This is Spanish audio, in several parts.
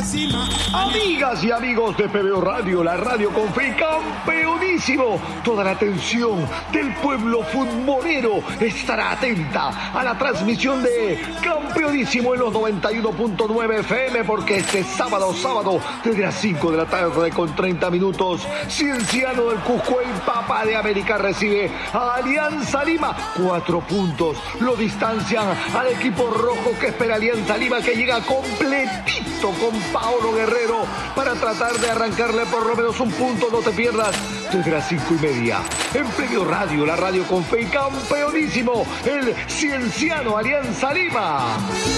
la cima. Amigas y amigos de PBO Radio, la radio con fe, campeonísimo. Toda la atención del pueblo futbolero estará atenta a la transmisión de Campeonísimo en los 91.9 FM, porque este sábado, desde las 5 de la tarde con 30 minutos, Cienciano del Cusco, el Papa de América, recibe a Alianza Lima. 4 puntos lo distancian al equipo rojo, que espera Alianza Lima, que llega completito con Paolo Guerrero para tratar de arrancarle por lo menos un punto. No te pierdas desde las 5:30 en PBO Radio, la radio con fe, campeonísimo, el Cienciano Alianza Lima.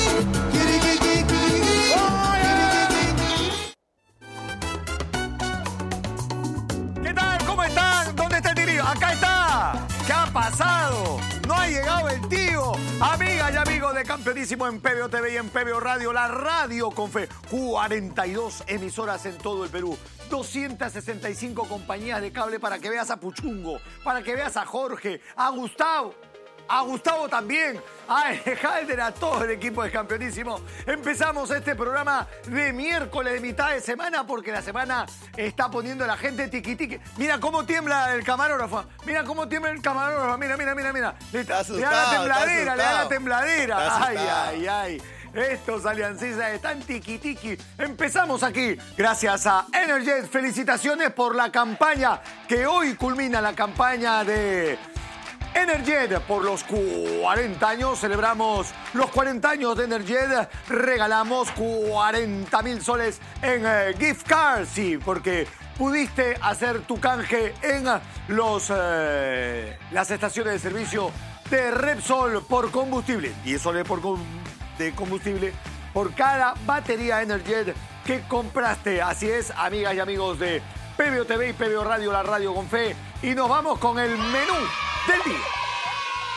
¿Qué tal? ¿Cómo están? ¿Dónde está el tirillo? ¡Acá está! ¿Qué ha pasado? No ha llegado el tío. Amigas y amigos de Campeonísimo en PBO TV y en PBO Radio, la radio con fe. 42 emisoras en todo el Perú. 265 compañías de cable para que veas a Puchungo, para que veas a Jorge, a Gustavo también, a Alejandro, a todo el equipo de Campeonísimo. Empezamos este programa de miércoles de mitad de semana, porque la semana está poniendo a la gente tiqui-tiqui. Mira cómo tiembla el camarógrafo. Mira cómo tiembla el camarógrafo. Mira. Le da la tembladera. Ay. Estos aliancistas están tiqui-tiqui. Empezamos aquí gracias a Energet. Felicitaciones por la campaña que hoy culmina, la campaña de Energet por los 40 años. Celebramos los 40 años de Energet. Regalamos 40.000 soles en gift cards. Sí, porque pudiste hacer tu canje en las estaciones de servicio de Repsol por combustible. 10 soles de combustible por cada batería Energet que compraste. Así es, amigas y amigos de PBO TV y PBO Radio, la radio con fe. Y nos vamos con el menú del día.